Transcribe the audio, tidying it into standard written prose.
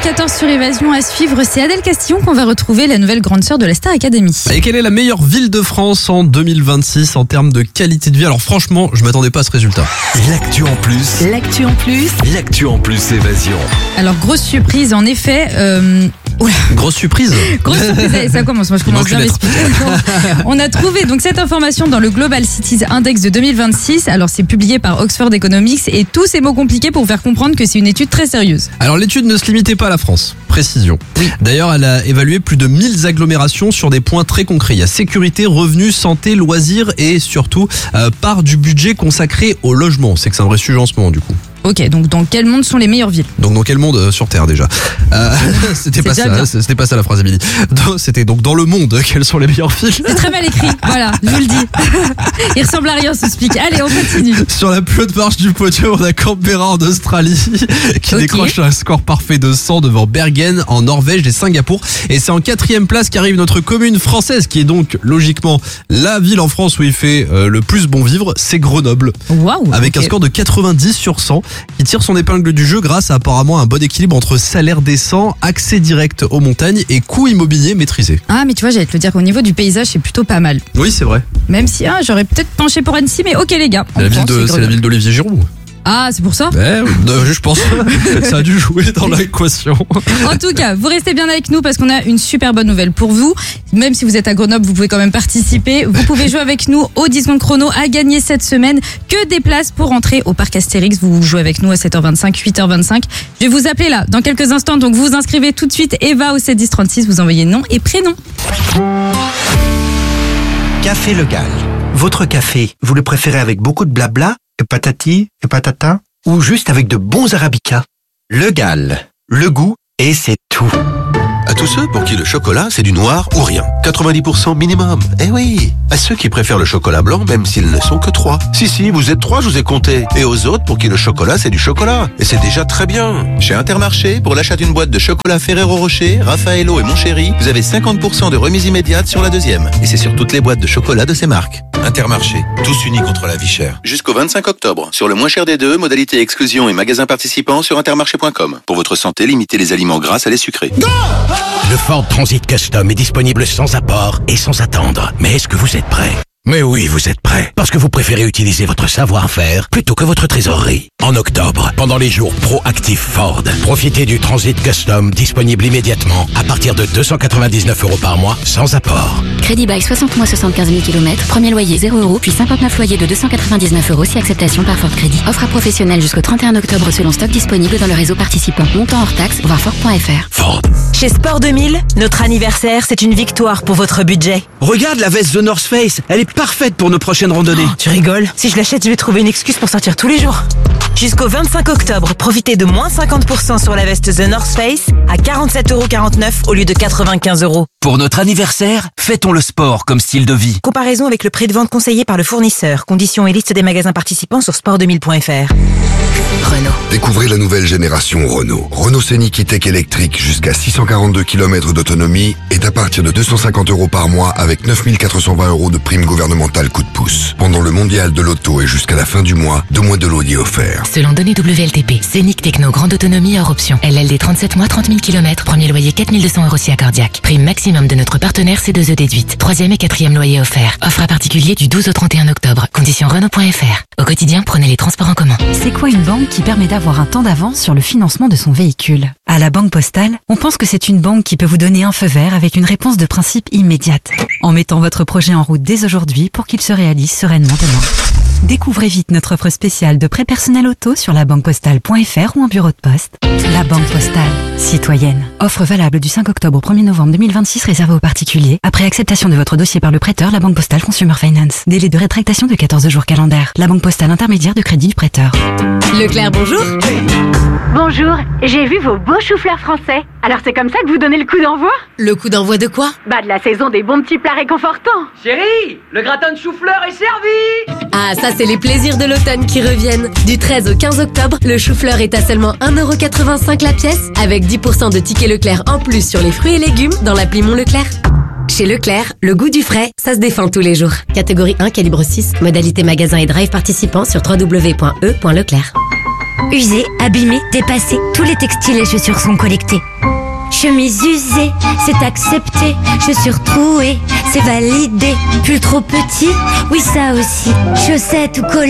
8h14 sur Évasion à suivre. C'est Adèle Castillon qu'on va retrouver, la nouvelle grande sœur de la Star Academy. Et quelle est la meilleure ville de France en 2026 en termes de qualité de vie? Alors franchement, je m'attendais pas à ce résultat. L'actu en plus. L'actu en plus. L'actu en plus Évasion. Alors grosse surprise en effet. Grosse surprise. Grosse surprise, allez, ça commence, moi je commence bien à l'expliquer. On a trouvé donc cette information dans le Global Cities Index de 2026. Alors c'est publié par Oxford Economics et tous ces mots compliqués pour faire comprendre que c'est une étude très sérieuse. Alors l'étude ne se limitait pas à la France, précision. Oui. D'ailleurs, elle a évalué plus de 1000 agglomérations sur des points très concrets. Il y a sécurité, revenus, santé, loisirs et surtout part du budget consacré au logement. C'est que c'est un vrai sujet en ce moment du coup. Ok, donc dans quel monde sont les meilleures villes? Donc dans quel monde sur Terre déjà C'était pas ça, c'était pas ça la phrase Émilie. C'était donc dans le monde quelles sont les meilleures villes. C'est très mal écrit, voilà, je vous le dis. Il ressemble à rien ce speak. Allez, on continue. Sur la plus haute marche du podium, on a Canberra en Australie qui décroche un score parfait de 100 devant Bergen en Norvège et Singapour. Et c'est en 4e place qu'arrive notre commune française qui est donc logiquement la ville en France où il fait le plus bon vivre, c'est Grenoble. Waouh. Avec un score de 90 sur 100 qui tire son épingle du jeu grâce à apparemment un bon équilibre entre salaire décent, accès direct aux montagnes et coûts immobiliers maîtrisés. Ah mais tu vois, j'allais te le dire qu'au niveau du paysage c'est plutôt pas mal. Oui, c'est vrai. Même si j'aurais peut-être penché pour Annecy, mais ok les gars. C'est la ville d'Olivier Giroud. Ah, c'est pour ça? Je pense ça a dû jouer dans l'équation. En tout cas, vous restez bien avec nous parce qu'on a une super bonne nouvelle pour vous. Même si vous êtes à Grenoble, vous pouvez quand même participer. Vous pouvez jouer avec nous au 10 secondes chrono à gagner cette semaine. Que des places pour entrer au parc Astérix. Vous jouez avec nous à 7h25, 8h25. Je vais vous appeler là dans quelques instants. Donc vous vous inscrivez tout de suite. Eva au 71036. Vous envoyez nom et prénom. Café Le Gall. Votre café, vous le préférez avec beaucoup de blabla, et patati, et patata, ou juste avec de bons arabicas? Le Gall. Le goût, et c'est tout. À tous ceux pour qui le chocolat, c'est du noir ou rien. 90% minimum. Eh oui. À ceux qui préfèrent le chocolat blanc, même s'ils ne sont que 3. Si, vous êtes 3, je vous ai compté. Et aux autres pour qui le chocolat, c'est du chocolat. Et c'est déjà très bien. Chez Intermarché, pour l'achat d'une boîte de chocolat Ferrero Rocher, Raffaello et Montchéri, vous avez 50% de remise immédiate sur la deuxième. Et c'est sur toutes les boîtes de chocolat de ces marques. Intermarché, tous unis contre la vie chère. Jusqu'au 25 octobre. Sur le moins cher des deux, modalité exclusion et magasins participants sur intermarché.com. Pour votre santé, limitez les aliments gras à les sucrés. Le Ford Transit Custom est disponible sans apport et sans attendre. Mais est-ce que vous êtes prêt? Mais oui, vous êtes prêt. Parce que vous préférez utiliser votre savoir-faire plutôt que votre trésorerie. En octobre, pendant les jours proactifs Ford, profitez du Transit Custom disponible immédiatement à partir de 299 € par mois sans apport. Crédit bail 60 mois 75 000 km, premier loyer 0 €, puis 59 loyers de 299 € si acceptation par Ford Crédit. Offre à professionnels jusqu'au 31 octobre selon stock disponible dans le réseau participant. Montant hors taxe, voir Ford.fr. Ford. Chez Sport 2000, notre anniversaire, c'est une victoire pour votre budget. Regarde la veste The North Face, elle est parfaite pour nos prochaines randonnées. Tu rigoles? Si je l'achète, je vais trouver une excuse pour sortir tous les jours. Jusqu'au 25 octobre, profitez de moins 50% sur la veste The North Face à 47,49 € au lieu de 95 €. Pour notre anniversaire, fêtons le sport comme style de vie. Comparaison avec le prix de vente conseillé par le fournisseur. Conditions et liste des magasins participants sur sport2000.fr. Renault. Découvrez la nouvelle génération Renault. Renault Scénic E-Tech électrique jusqu'à 642 km d'autonomie est à partir de 250 € par mois avec 9 420 € de prime gouvernementale coup de pouce. Pendant le mondial de l'auto et jusqu'à la fin du mois, 2 mois de loyer offert. Selon données WLTP, Scénic Techno grande autonomie hors option. LLD 37 mois, 30 000 km, premier loyer 4 200 € si accordiaque. Prime maximum de notre partenaire C2E déduite. 3e et 4e loyer offert. Offre à particulier du 12 au 31 octobre. Conditions Renault.fr. Au quotidien, prenez les transports en commun. C'est quoi une banque qui permet d'avoir un temps d'avance sur le financement de son véhicule? À la Banque Postale, on pense que c'est une banque qui peut vous donner un feu vert avec une réponse de principe immédiate, en mettant votre projet en route dès aujourd'hui pour qu'il se réalise sereinement demain. Découvrez vite notre offre spéciale de prêt personnel auto sur labanquepostale.fr ou en bureau de poste. La Banque Postale, citoyenne. Offre valable du 5 octobre au 1er novembre 2026 réservée aux particuliers. Après acceptation de votre dossier par le prêteur, la Banque Postale Consumer Finance. Délai de rétractation de 14 jours calendaires. La Banque Postale intermédiaire de crédit du prêteur. Leclerc, bonjour. Bonjour, j'ai vu vos beaux choux-fleurs français. Alors c'est comme ça que vous donnez le coup d'envoi? Le coup d'envoi de quoi? De la saison des bons petits plats réconfortants. Chérie, le gratin de chou-fleur est servi. Ah, ça c'est les plaisirs de l'automne qui reviennent. Du 13 au 15 octobre, le chou-fleur est à seulement 1,85 € la pièce, avec 10% de tickets Leclerc en plus sur les fruits et légumes dans l'appli Mon Leclerc. Chez Leclerc, le goût du frais, ça se défend tous les jours. Catégorie 1, calibre 6, modalité magasin et drive participant sur www.e.leclerc. Usés, abîmés, dépassés, tous les textiles et chaussures sont collectés. Chemise usée, c'est accepté. Chaussures trouées, c'est validé. Pull trop petit, oui ça aussi. Chaussettes ou collants.